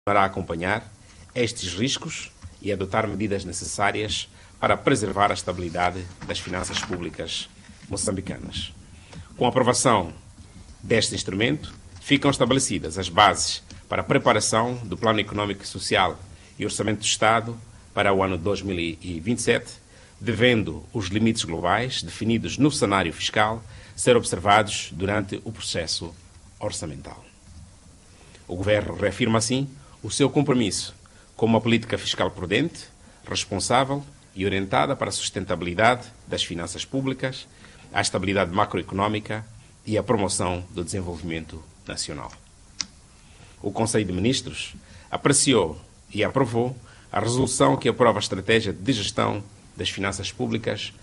para acompanhar estes riscos e adotar medidas necessárias para preservar a estabilidade das finanças públicas moçambicanas. Com a aprovação deste instrumento, ficam estabelecidas as bases para a preparação do Plano Económico e Social e Orçamento do Estado para o ano 2027, devendo os limites globais definidos no cenário fiscal ser observados durante o processo orçamental. O Governo reafirma, assim, o seu compromisso com uma política fiscal prudente, responsável e orientada para a sustentabilidade das finanças públicas, a estabilidade macroeconómica e a promoção do desenvolvimento nacional. O Conselho de Ministros apreciou e aprovou a resolução que aprova a Estratégia de Gestão das Finanças Públicas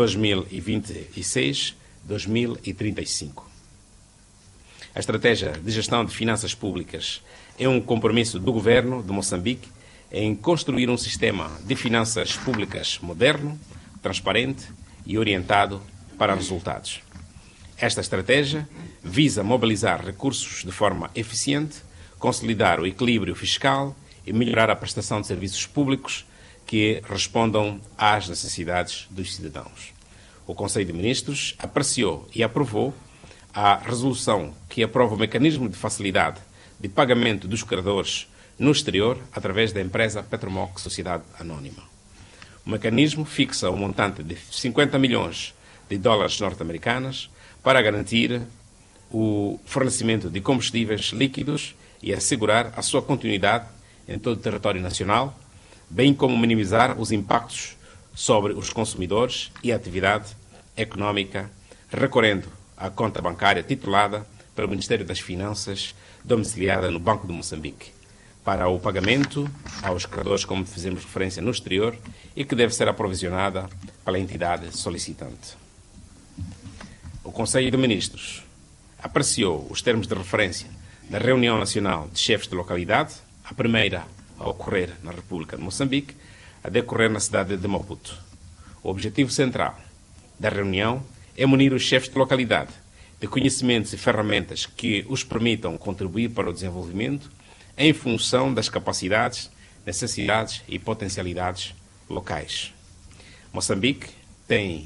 2026-2035. A Estratégia de Gestão de Finanças Públicas é um compromisso do Governo de Moçambique em construir um sistema de finanças públicas moderno, transparente e orientado para resultados. Esta estratégia visa mobilizar recursos de forma eficiente, consolidar o equilíbrio fiscal e melhorar a prestação de serviços públicos que respondam às necessidades dos cidadãos. O Conselho de Ministros apreciou e aprovou a resolução que aprova o mecanismo de facilidade de pagamento dos credores no exterior através da empresa Petromoc Sociedade Anónima. O mecanismo fixa um montante de 50 milhões de dólares norte-americanos para garantir o fornecimento de combustíveis líquidos e assegurar a sua continuidade em todo o território nacional, bem como minimizar os impactos sobre os consumidores e a atividade económica, recorrendo à conta bancária titulada pelo Ministério das Finanças, domiciliada no Banco de Moçambique, para o pagamento aos credores, como fizemos referência, no exterior, e que deve ser aprovisionada pela entidade solicitante. O Conselho de Ministros apreciou os termos de referência da Reunião Nacional de Chefes de Localidade, a primeira a ocorrer na República de Moçambique, a decorrer na cidade de Maputo. O objetivo central da reunião é munir os chefes de localidade de conhecimentos e ferramentas que os permitam contribuir para o desenvolvimento em função das capacidades, necessidades e potencialidades locais. Moçambique tem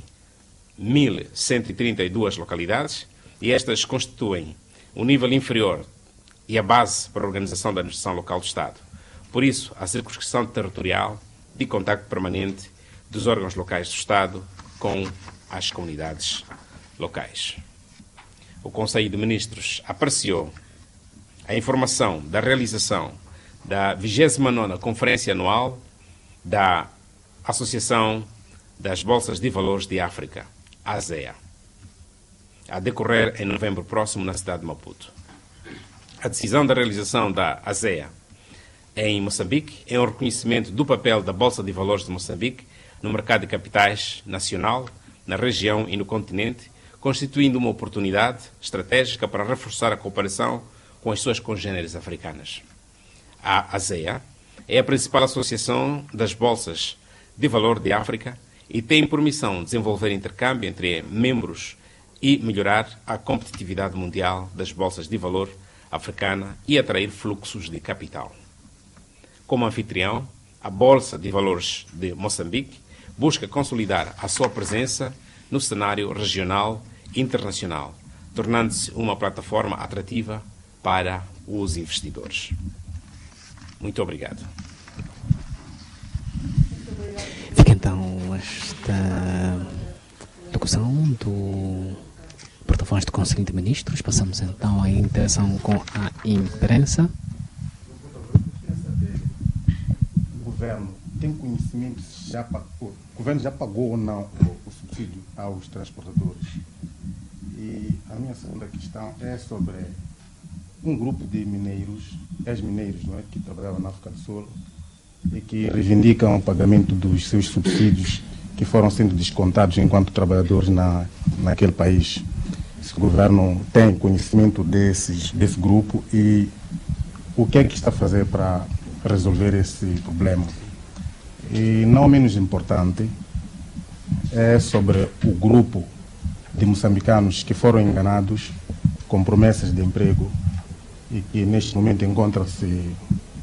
1.132 localidades e estas constituem um nível inferior e a base para a organização da administração local do Estado. Por isso, a circunscrição territorial de contacto permanente dos órgãos locais do Estado com as comunidades locais. O Conselho de Ministros apreciou a informação da realização da 29ª Conferência Anual da Associação das Bolsas de Valores de África, ASEA, a decorrer em novembro próximo na cidade de Maputo. A decisão da realização da ASEA em Moçambique é um reconhecimento do papel da Bolsa de Valores de Moçambique no mercado de capitais nacional, na região e no continente, constituindo uma oportunidade estratégica para reforçar a cooperação com as suas congêneres africanas. A ASEA é a principal associação das bolsas de valor de África e tem por missão desenvolver intercâmbio entre membros e melhorar a competitividade mundial das bolsas de valor africana e atrair fluxos de capital. Como anfitrião, a Bolsa de Valores de Moçambique busca consolidar a sua presença no cenário regional e internacional, tornando-se uma plataforma atrativa para os investidores. Muito obrigado. Fica então esta locução do porta-voz do Conselho de Ministros. Passamos então à interação com a imprensa. O governo tem conhecimento se o governo já pagou ou não o subsídio aos transportadores? E a minha segunda questão é sobre um grupo de mineiros, ex-mineiros, não é, que trabalhavam na África do Sul e que reivindicam o pagamento dos seus subsídios que foram sendo descontados enquanto trabalhadores naquele país. Se o governo tem conhecimento desse grupo e o que é que está a fazer para resolver esse problema? E não menos importante é sobre o grupo de moçambicanos que foram enganados com promessas de emprego e que neste momento encontram-se